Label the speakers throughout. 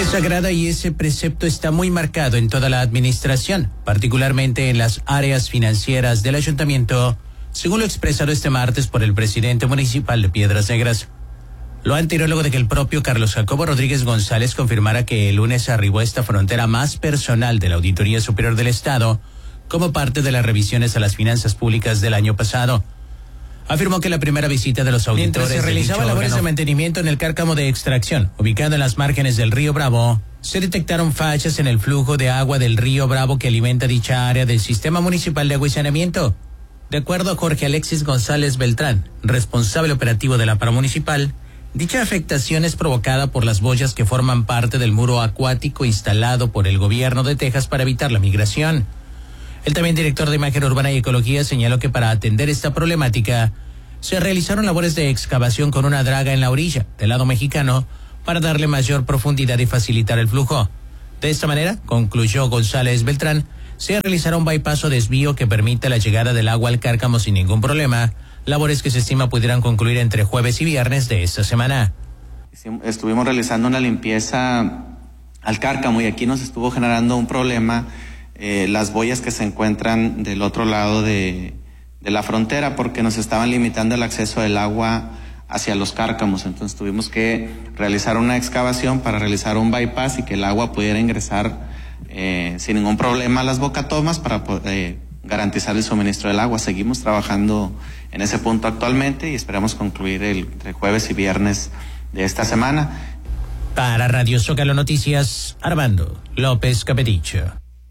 Speaker 1: Es sagrada y ese precepto está muy marcado en toda la administración, particularmente en las áreas financieras del ayuntamiento, según lo expresado este martes por el presidente municipal de Piedras Negras. Lo anterior luego de que el propio Carlos Jacobo Rodríguez González confirmara que el lunes arribó a esta frontera más personal de la Auditoría Superior del Estado como parte de las revisiones a las finanzas públicas del año pasado. Afirmó que la primera visita de los auditores se realizaba labores de mantenimiento en el cárcamo de extracción, ubicado en las márgenes del río Bravo. Se detectaron fallas en el flujo de agua del río Bravo que alimenta dicha área del Sistema Municipal de Agua y Saneamiento. De acuerdo a Jorge Alexis González Beltrán, responsable operativo de la Paramunicipal, dicha afectación es provocada por las boyas que forman parte del muro acuático instalado por el gobierno de Texas para evitar la migración. El también director de Imagen Urbana y Ecología señaló que para atender esta problemática se realizaron labores de excavación con una draga en la orilla del lado mexicano para darle mayor profundidad y facilitar el flujo. De esta manera, concluyó González Beltrán, se realizará un bypass o desvío que permita la llegada del agua al cárcamo sin ningún problema, labores que se estima pudieran concluir entre jueves y viernes de esta semana.
Speaker 2: Estuvimos realizando una limpieza al cárcamo y aquí nos estuvo generando un problema las boyas que se encuentran del otro lado de la frontera, porque nos estaban limitando el acceso del agua hacia los cárcamos. Entonces tuvimos que realizar una excavación para realizar un bypass y que el agua pudiera ingresar sin ningún problema a las bocatomas para poder garantizar el suministro del agua. Seguimos trabajando en ese punto actualmente y esperamos concluir entre jueves y viernes de esta semana.
Speaker 1: Para Radio Zócalo Noticias, Armando López Capedicho.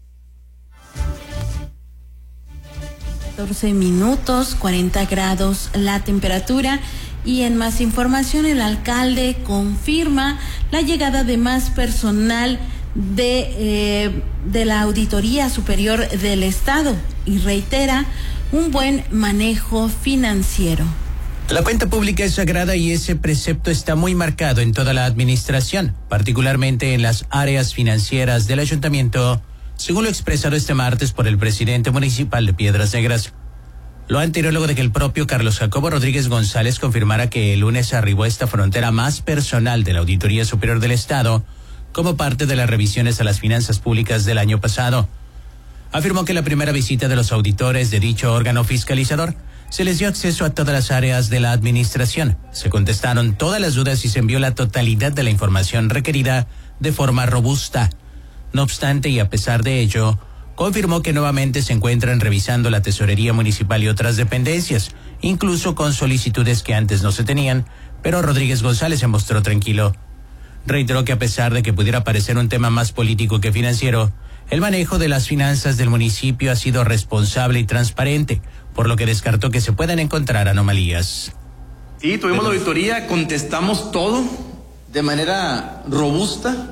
Speaker 3: 14 minutos, 40 grados la temperatura. Y en más información, el alcalde confirma la llegada de más personal de la Auditoría Superior del Estado y reitera un buen manejo financiero.
Speaker 1: La cuenta pública es sagrada y ese precepto está muy marcado en toda la administración, particularmente en las áreas financieras del ayuntamiento, según lo expresado este martes por el presidente municipal de Piedras Negras. Lo anterior luego de que el propio Carlos Jacobo Rodríguez González confirmara que el lunes arribó a esta frontera más personal de la Auditoría Superior del Estado como parte de las revisiones a las finanzas públicas del año pasado. Afirmó que la primera visita de los auditores de dicho órgano fiscalizador se les dio acceso a todas las áreas de la administración, se contestaron todas las dudas y se envió la totalidad de la información requerida de forma robusta. No obstante, y a pesar de ello, confirmó que nuevamente se encuentran revisando la tesorería municipal y otras dependencias, incluso con solicitudes que antes no se tenían, pero Rodríguez González se mostró tranquilo. Reiteró que a pesar de que pudiera parecer un tema más político que financiero, el manejo de las finanzas del municipio ha sido responsable y transparente, por lo que descartó que se puedan encontrar anomalías.
Speaker 4: Sí, tuvimos la auditoría, contestamos todo de manera robusta.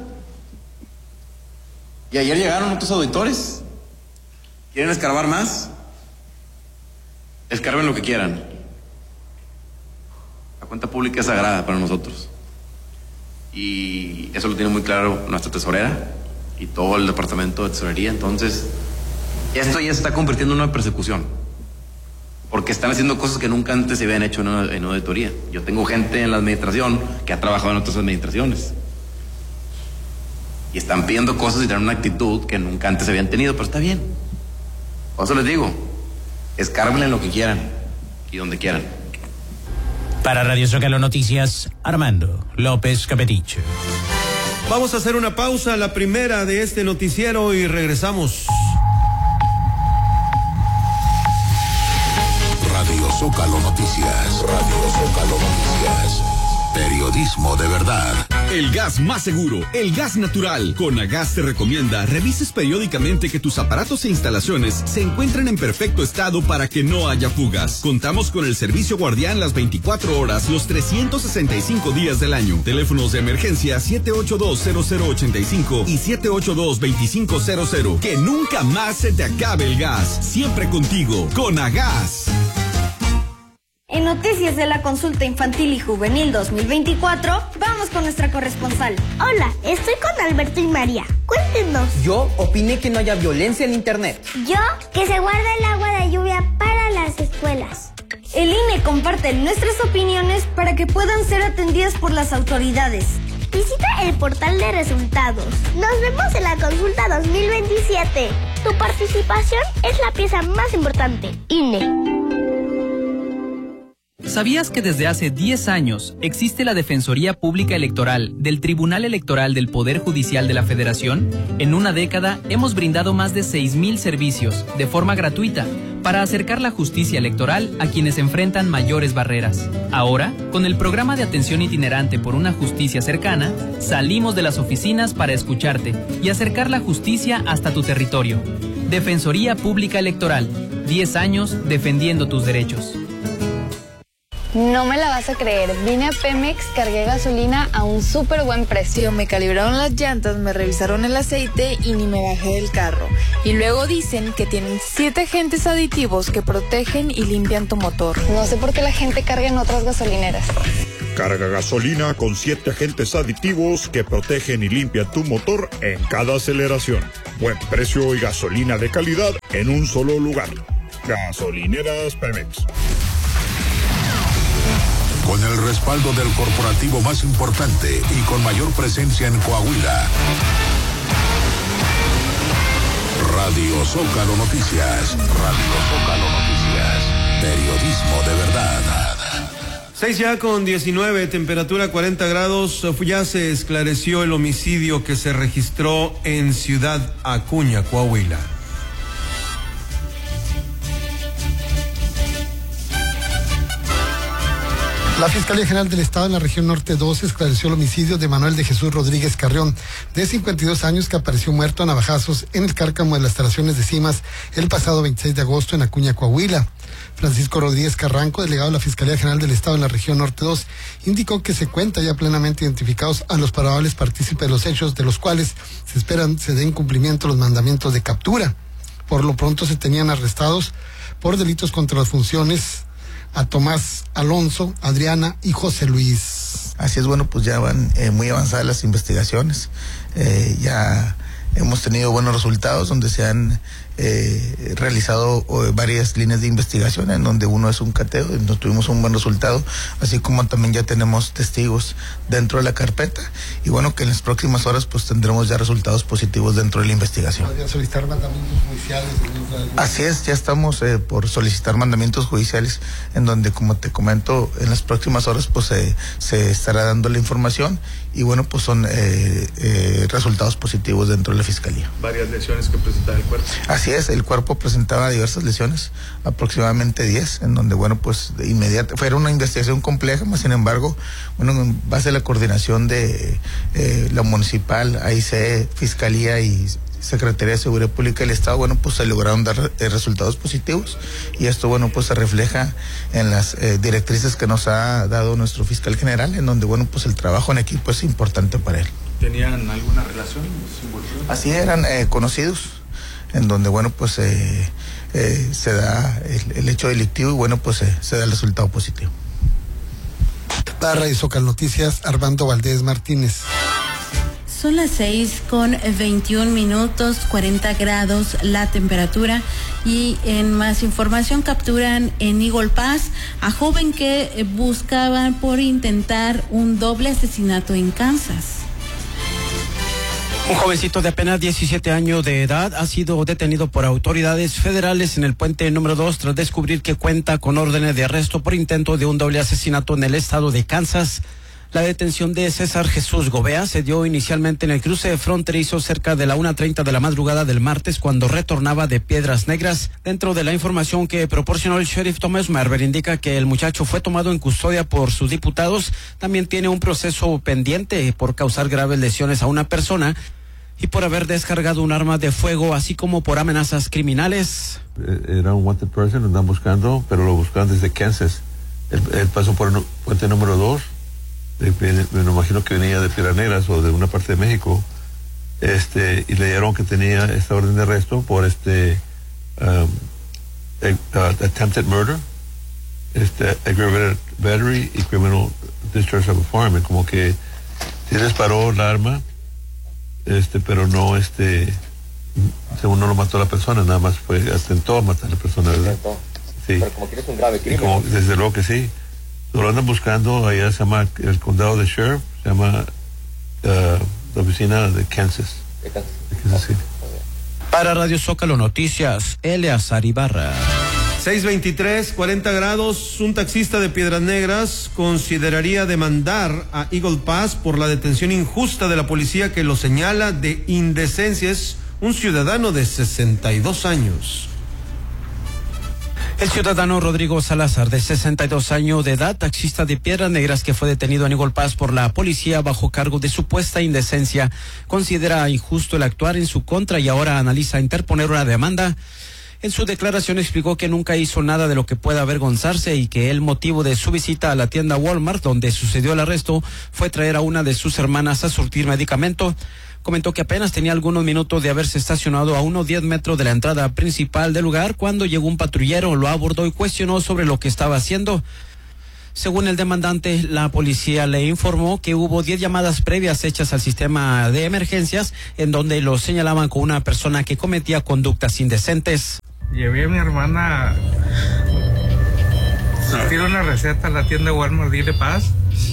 Speaker 4: Y ayer llegaron otros auditores. ¿Quieren escarbar más? Escarben lo que quieran. La cuenta pública es sagrada para nosotros. Y eso lo tiene muy claro nuestra tesorera y todo el departamento de tesorería. Entonces, esto ya se está convirtiendo en una persecución. Porque están haciendo cosas que nunca antes se habían hecho en una auditoría. Yo tengo gente en la administración que ha trabajado en otras administraciones. Y están pidiendo cosas y tienen una actitud que nunca antes habían tenido, pero está bien. Por eso les digo, escárbenle lo que quieran y donde quieran.
Speaker 1: Para Radio Zócalo Noticias, Armando López Capedicho.
Speaker 5: Vamos a hacer una pausa, la primera de este noticiero, y regresamos.
Speaker 6: Radio Zócalo Noticias. Radio Zócalo Noticias. Periodismo de verdad.
Speaker 7: El gas más seguro, el gas natural. Conagas te recomienda revises periódicamente que tus aparatos e instalaciones se encuentren en perfecto estado para que no haya fugas. Contamos con el servicio guardián las 24 horas, los 365 días del año. Teléfonos de emergencia 782-0085 y 782-2500. Que nunca más se te acabe el gas. Siempre contigo, Conagas.
Speaker 8: En Noticias de la Consulta Infantil y Juvenil 2024, vamos con nuestra corresponsal.
Speaker 9: Hola, estoy con Alberto y María. Cuéntenos.
Speaker 10: Yo opiné que no haya violencia en internet.
Speaker 9: Yo, que se guarde el agua de lluvia para las escuelas.
Speaker 8: El INE comparte nuestras opiniones para que puedan ser atendidas por las autoridades.
Speaker 9: Visita el portal de resultados. Nos vemos en la consulta 2027. Tu participación es la pieza más importante. INE.
Speaker 11: ¿Sabías que desde hace 10 años existe la Defensoría Pública Electoral del Tribunal Electoral del Poder Judicial de la Federación? En una década hemos brindado más de 6,000 servicios de forma gratuita para acercar la justicia electoral a quienes enfrentan mayores barreras. Ahora, con el programa de atención itinerante por una justicia cercana, salimos de las oficinas para escucharte y acercar la justicia hasta tu territorio. Defensoría Pública Electoral, 10 años defendiendo tus derechos.
Speaker 12: No me la vas a creer, vine a Pemex, cargué gasolina a un súper buen precio.
Speaker 13: Me calibraron las llantas, me revisaron el aceite y ni me bajé del carro. Y luego dicen que tienen 7 agentes aditivos que protegen y limpian tu motor.
Speaker 12: No sé por qué la gente carga en otras gasolineras.
Speaker 14: Carga gasolina con 7 agentes aditivos que protegen y limpian tu motor en cada aceleración. Buen precio y gasolina de calidad en un solo lugar. Gasolineras Pemex.
Speaker 6: Con el respaldo del corporativo más importante y con mayor presencia en Coahuila. Radio Zócalo Noticias. Radio Zócalo Noticias. Periodismo de verdad.
Speaker 5: 6:19, temperatura 40 grados. Ya se esclareció el homicidio que se registró en Ciudad Acuña, Coahuila.
Speaker 15: La Fiscalía General del Estado en la región Norte 2 esclareció el homicidio de Manuel de Jesús Rodríguez Carrión, de 52 años, que apareció muerto a navajazos en el cárcamo de las instalaciones de Cimas el pasado 26 de agosto en Acuña, Coahuila. Francisco Rodríguez Carranco, delegado de la Fiscalía General del Estado en la región Norte 2, indicó que se cuenta ya plenamente identificados a los probables partícipes de los hechos, de los cuales se esperan se den cumplimiento los mandamientos de captura. Por lo pronto se tenían arrestados por delitos contra las funciones a Tomás Alonso, Adriana y José Luis.
Speaker 16: Así es, bueno, pues ya van muy avanzadas las investigaciones, ya hemos tenido buenos resultados donde se han realizado varias líneas de investigación, en donde uno es un cateo, y nos tuvimos un buen resultado, así como también ya tenemos testigos dentro de la carpeta, y bueno, que en las próximas horas pues tendremos ya resultados positivos dentro de la investigación.
Speaker 15: ¿Podrían solicitar mandamientos judiciales?
Speaker 16: Así es, ya estamos por solicitar mandamientos judiciales, en donde, como te comento, en las próximas horas pues se estará dando la información, y bueno, pues son resultados positivos dentro de la Fiscalía.
Speaker 17: ¿Varias lesiones que presentaba el cuerpo?
Speaker 16: Así es, el cuerpo presentaba diversas lesiones, aproximadamente 10, en donde, bueno, pues de inmediato, fue una investigación compleja, mas sin embargo, bueno, en base a la coordinación de la municipal, AIC, Fiscalía y Secretaría de Seguridad Pública del Estado, bueno, pues se lograron dar resultados positivos, y esto, bueno, pues se refleja en las directrices que nos ha dado nuestro fiscal general, en donde, bueno, pues el trabajo en equipo es importante para él.
Speaker 17: ¿Tenían alguna relación?
Speaker 16: Así eran conocidos, en donde, bueno, pues se da el hecho delictivo, y bueno, pues se da el resultado positivo.
Speaker 15: Para Radio Zócalo Noticias, Armando Valdés Martínez.
Speaker 3: Son las 6:21, 40 grados la temperatura, y en más información capturan en Eagle Pass a joven que buscaban por intentar un doble asesinato en Kansas.
Speaker 18: Un jovencito de apenas 17 años de edad ha sido detenido por autoridades federales en el puente número 2 tras descubrir que cuenta con órdenes de arresto por intento de un doble asesinato en el estado de Kansas. La detención de César Jesús Gobea se dio inicialmente en el cruce fronterizo cerca de la 1:30 de la madrugada del martes, cuando retornaba de Piedras Negras. Dentro de la información que proporcionó el sheriff Thomas Marver, indica que el muchacho fue tomado en custodia por sus diputados. También tiene un proceso pendiente por causar graves lesiones a una persona y por haber descargado un arma de fuego, así como por amenazas criminales.
Speaker 19: Era un wanted person, lo andan buscando, pero lo buscaban desde Kansas. Él pasó por el puente número 2. Me imagino que venía de Piedras Negras o de una parte de México, y le dieron que tenía esta orden de arresto por attempted murder, aggravated battery y criminal discharge of a firearm, como que sí disparó el arma, pero no, según no lo mató a la persona, nada más atentó a matar a la persona, ¿verdad? Sí.
Speaker 10: Pero como que es un grave crimen.
Speaker 19: Desde luego que sí. Lo andan buscando, allá se llama el condado de Sheriff, se llama oficina de Kansas. De Kansas City.
Speaker 18: Para Radio Zócalo Noticias, Eleazar Ibarra.
Speaker 5: 6:23, 40 grados. Un taxista de Piedras Negras consideraría demandar a Eagle Pass por la detención injusta de la policía que lo señala de indecencia. Es un ciudadano de 62 años.
Speaker 18: El ciudadano Rodrigo Salazar, de 62 años de edad, taxista de Piedras Negras, que fue detenido en Eagle Pass por la policía bajo cargo de supuesta indecencia, considera injusto el actuar en su contra y ahora analiza interponer una demanda. En su declaración explicó que nunca hizo nada de lo que pueda avergonzarse y que el motivo de su visita a la tienda Walmart, donde sucedió el arresto, fue traer a una de sus hermanas a surtir medicamento. Comentó que apenas tenía algunos minutos de haberse estacionado a unos 10 metros de la entrada principal del lugar cuando llegó un patrullero, lo abordó y cuestionó sobre lo que estaba haciendo. Según el demandante, la policía le informó que hubo 10 llamadas previas hechas al sistema de emergencias en donde lo señalaban con una persona que cometía conductas indecentes.
Speaker 20: Llevé a mi hermana a surtir una receta a la tienda Walmart de Paz.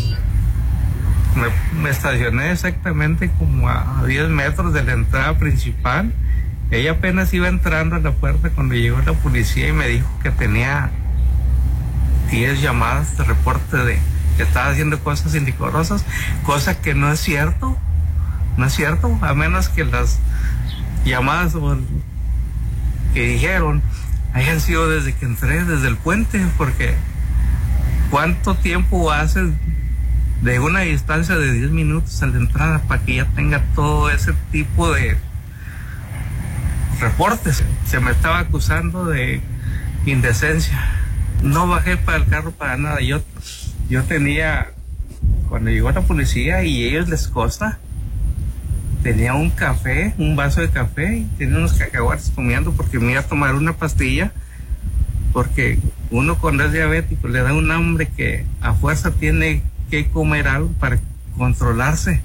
Speaker 20: Me estacioné exactamente como a 10 metros de la entrada principal. Ella apenas iba entrando a la puerta cuando llegó la policía y me dijo que tenía 10 llamadas de reporte de que estaba haciendo cosas indecorosas, cosa que no es cierto, a menos que las llamadas que dijeron hayan sido desde que entré, desde el puente, porque ¿cuánto tiempo hace de una distancia de 10 minutos a la entrada para que ya tenga todo ese tipo de reportes? Se me estaba acusando de indecencia. No bajé para el carro para nada. Yo tenía, cuando llegó la policía y ellos les consta, tenía un café, un vaso de café y tenía unos cacahuates comiendo porque me iba a tomar una pastilla, porque uno cuando es diabético le da un hambre que a fuerza tiene que comer algo para controlarse.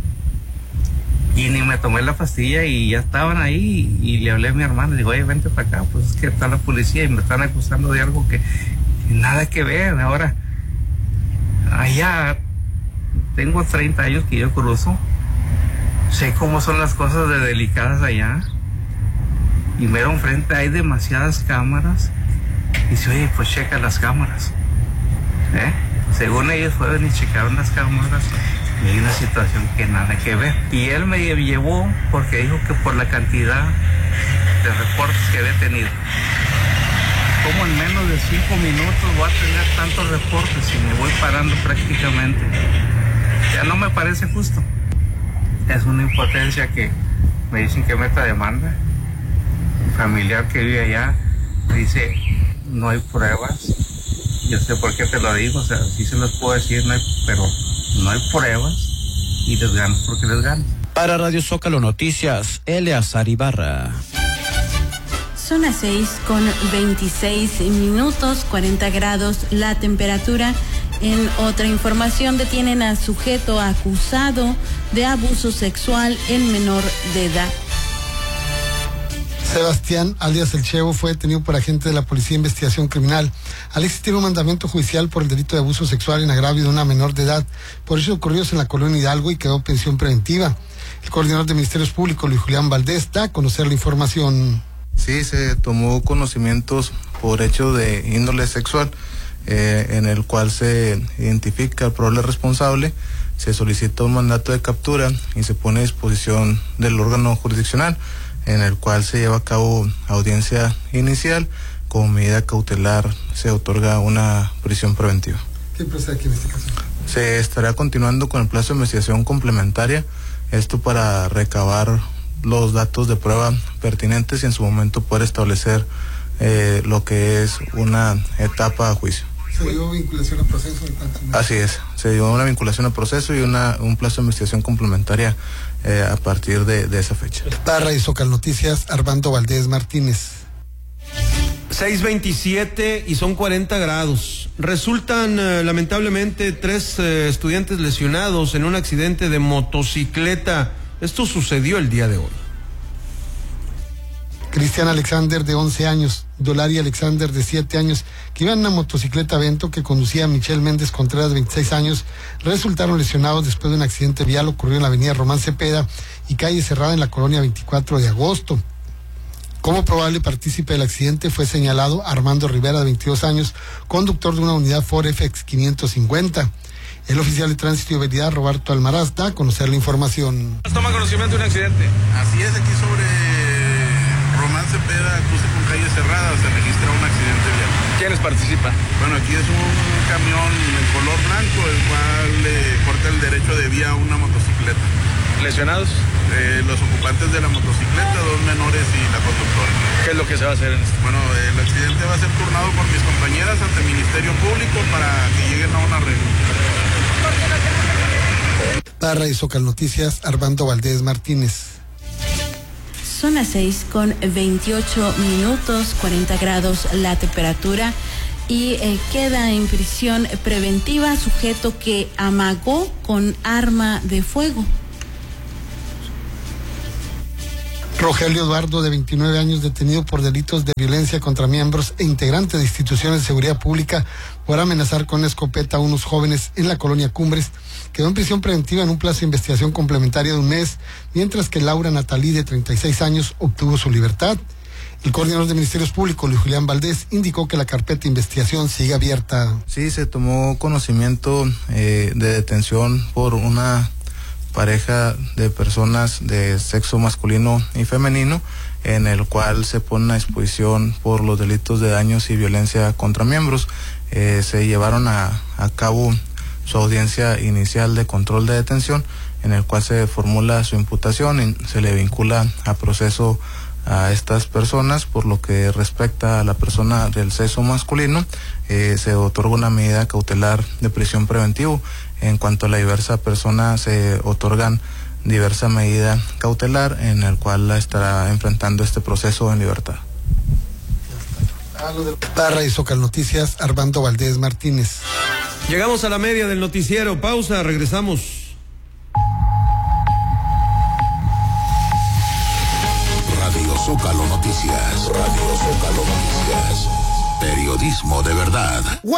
Speaker 20: Y ni me tomé la pastilla y ya estaban ahí y le hablé a mi hermano, le digo, oye, vente para acá, pues es que está la policía y me están acusando de algo que nada que ver. Ahora, allá tengo 30 años que yo cruzo, sé cómo son las cosas de delicadas allá, y mero enfrente hay demasiadas cámaras, y dice, oye, pues checa las cámaras, según ellos fueron y checaron las cámaras y hay una situación que nada que ver. Y él me llevó porque dijo que por la cantidad de reportes que había tenido, como en menos de 5 minutos voy a tener tantos reportes y me voy parando prácticamente. Ya no me parece justo. Es una impotencia que me dicen que meta demanda. Un familiar que vive allá me dice, no hay pruebas. Yo sé por qué te lo digo, o sea, sí se los puedo decir, pero no hay pruebas y les gano porque les gano.
Speaker 18: Para Radio Zócalo Noticias, Eleazar Ibarra.
Speaker 3: Son las 6:26, 40 grados la temperatura. En otra información, detienen a sujeto acusado de abuso sexual en menor de edad.
Speaker 15: Sebastián, alias El Chevo, fue detenido por agentes de la Policía de Investigación Criminal al existir un mandamiento judicial por el delito de abuso sexual en agravio de una menor de edad, por hechos ocurridos en la colonia Hidalgo, y quedó prisión preventiva. El coordinador de Ministerios Públicos, Luis Julián Valdés, da a conocer la información.
Speaker 16: Sí, se tomó conocimientos por hecho de índole sexual, en el cual se identifica al probable responsable, se solicita un mandato de captura y se pone a disposición del órgano jurisdiccional, en el cual se lleva a cabo audiencia inicial. Como medida cautelar se otorga una prisión preventiva.
Speaker 15: ¿Qué procede aquí en este caso?
Speaker 16: Se estará continuando con el plazo de investigación complementaria, esto para recabar los datos de prueba pertinentes y en su momento poder establecer lo que es una etapa a juicio.
Speaker 15: ¿Se dio vinculación a proceso?
Speaker 16: Así es, se dio una vinculación a proceso y un plazo de investigación complementaria a partir de esa fecha.
Speaker 15: Para Radio Zócalo Noticias, Armando Valdés Martínez.
Speaker 5: 6:27 y son 40 grados. Resultan lamentablemente 3 estudiantes lesionados en un accidente de motocicleta. Esto sucedió el día de hoy.
Speaker 15: Cristian Alexander, de 11 años, Dolari Alexander, de 7 años, que iban en una motocicleta Vento que conducía a Michelle Méndez Contreras, de 26 años, resultaron lesionados después de un accidente vial ocurrido en la avenida Román Cepeda y calle cerrada en la colonia 24 de agosto. Como probable partícipe del accidente fue señalado Armando Rivera, de 22 años, conductor de una unidad Ford FX 550. El oficial de tránsito y vialidad, Roberto Almaraz, da a conocer la información.
Speaker 17: Toma conocimiento de un accidente.
Speaker 21: Así es, aquí sobre Román Cepeda, cruce con calle cerrada, se registra un accidente vial.
Speaker 17: ¿Quiénes participan?
Speaker 21: Bueno, aquí es un camión en color blanco, el cual corta el derecho de vía a una motocicleta.
Speaker 17: ¿Lesionados?
Speaker 21: Los ocupantes de la motocicleta, 2 menores y la conductora.
Speaker 17: ¿Qué es lo que se va a hacer en esto?
Speaker 21: Bueno, el accidente va a ser turnado por mis compañeras ante el Ministerio Público para que lleguen a un arreglo.
Speaker 15: Para Radio Zócalo Noticias, Armando Valdés Martínez.
Speaker 3: Son las 6:28, 40 grados la temperatura y queda en prisión preventiva sujeto que amagó con arma de fuego.
Speaker 15: Rogelio Eduardo, de 29 años, detenido por delitos de violencia contra miembros e integrantes de instituciones de seguridad pública por amenazar con escopeta a unos jóvenes en la colonia Cumbres, quedó en prisión preventiva en un plazo de investigación complementaria de un mes, mientras que Laura Natalí, de 36 años, obtuvo su libertad. El coordinador de Ministerios Públicos, Luis Julián Valdés, indicó que la carpeta de investigación sigue abierta.
Speaker 16: Sí, se tomó conocimiento de detención por una pareja de personas de sexo masculino y femenino, en el cual se pone a disposición por los delitos de daños y violencia contra miembros. Se llevaron a cabo su audiencia inicial de control de detención, en el cual se formula su imputación y se le vincula a proceso a estas personas. Por lo que respecta a la persona del sexo masculino, se otorga una medida cautelar de prisión preventivo. En cuanto a la diversa persona, se otorgan diversa medida cautelar, en el cual la estará enfrentando este proceso en libertad.
Speaker 15: Para Radio Zócalo Noticias, Armando Valdés Martínez.
Speaker 5: Llegamos a la media del noticiero. Pausa, regresamos.
Speaker 6: Radio Zócalo Noticias. Radio Zócalo Noticias. Periodismo de verdad.